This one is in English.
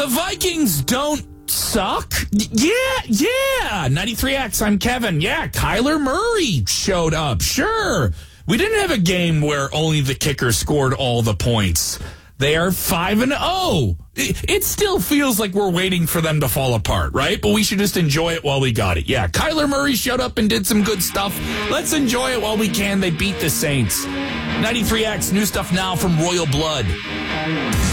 The Vikings don't suck? Yeah. 93X, I'm Kevin. Yeah, Kyler Murray showed up. Sure. We didn't have a game where only the kicker scored all the points. They are 5-0. It still feels like we're waiting for them to fall apart, right? But we should just enjoy it while we got it. Yeah, Kyler Murray showed up and did some good stuff. Let's enjoy it while we can. They beat the Saints. 93X, new stuff now from Royal Blood.